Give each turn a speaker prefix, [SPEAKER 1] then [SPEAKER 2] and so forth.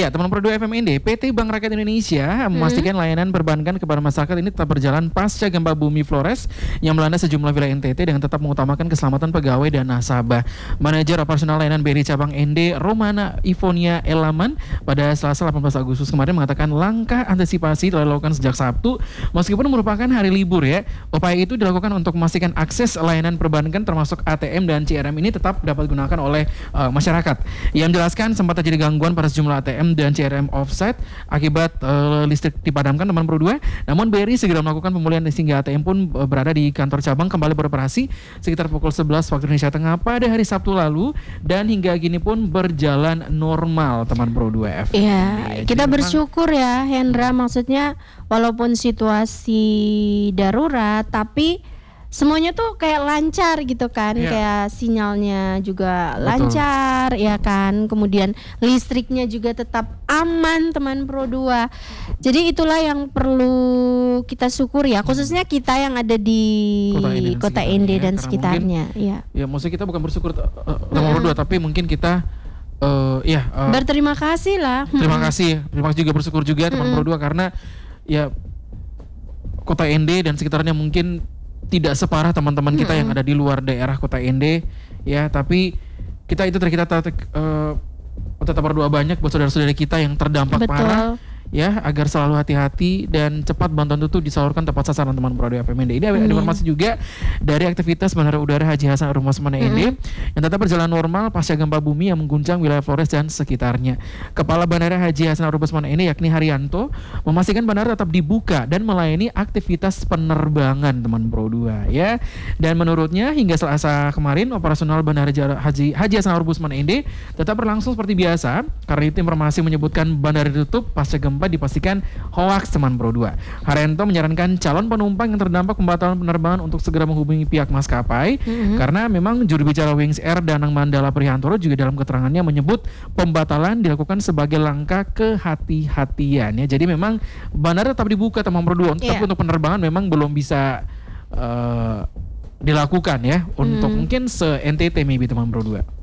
[SPEAKER 1] Ya, teman Pro 2 FMND, PT Bank Rakyat Indonesia memastikan layanan perbankan kepada masyarakat ini tetap berjalan pasca gempa bumi Flores yang melanda sejumlah wilayah NTT dengan tetap mengutamakan keselamatan pegawai dan nasabah. Manajer Operasional Layanan BRI Cabang ND Romana Ivonia Elaman pada Selasa 18 Agustus kemarin mengatakan langkah antisipasi telah dilakukan sejak Sabtu meskipun merupakan hari libur ya. Upaya itu dilakukan untuk memastikan akses layanan perbankan termasuk ATM dan CRM ini tetap dapat digunakan oleh masyarakat. Ia menjelaskan sempat terjadi gangguan pada sejumlah ATM dan CRM offsite akibat listrik dipadamkan teman Pro 2. Namun BRI segera melakukan pemulihan sehingga ATM pun berada di kantor cabang kembali beroperasi sekitar pukul 11 waktu Indonesia Tengah pada hari Sabtu lalu dan hingga kini pun berjalan normal teman Pro 2 F.
[SPEAKER 2] Ya, kita bersyukur ya Hendra, maksudnya walaupun situasi darurat tapi semuanya tuh kayak lancar gitu kan, kayak sinyalnya juga lancar, ya kan. Kemudian listriknya juga tetap aman teman Pro 2. Jadi itulah yang perlu kita syukur ya, khususnya kita yang ada di Kota ND dan sekitarnya.
[SPEAKER 1] Ya, maksudnya kita bukan bersyukur teman Pro 2, tapi mungkin kita
[SPEAKER 2] berterima kasih lah.
[SPEAKER 1] Terima kasih juga bersyukur juga teman Pro 2 karena ya Kota ND dan sekitarnya mungkin tidak separah teman-teman kita yang ada di luar daerah Kota ND ya, tapi kita tetap berdoa banyak buat saudara-saudara kita yang terdampak parah ya, agar selalu hati-hati dan cepat bantuan itu disalurkan tepat sasaran teman Pro 2 FMND. Ini ada informasi juga dari aktivitas Bandara Udara Haji Hasan Anur Muhammad ND yang tetap berjalan normal pasca gempa bumi yang mengguncang wilayah Flores dan sekitarnya. Kepala Bandara Haji Hasan Anur Muhammad ND yakni Haryanto memastikan bandara tetap dibuka dan melayani aktivitas penerbangan teman Pro 2 ya. Dan menurutnya hingga Selasa kemarin operasional Bandara Haji Hasan Anur Muhammad ND tetap berlangsung seperti biasa. Karena itu informasi menyebutkan bandara ditutup pasca gempa dipastikan hoaks teman Pro 2. Haryanto menyarankan calon penumpang yang terdampak pembatalan penerbangan untuk segera menghubungi pihak maskapai karena memang juru bicara Wings Air Danang Mandala Prihantoro juga dalam keterangannya menyebut pembatalan dilakukan sebagai langkah kehati-hatian ya. Jadi memang bandara tetap dibuka teman Pro 2, tapi untuk penerbangan memang belum bisa dilakukan ya untuk mungkin se-NTT maybe teman Pro 2.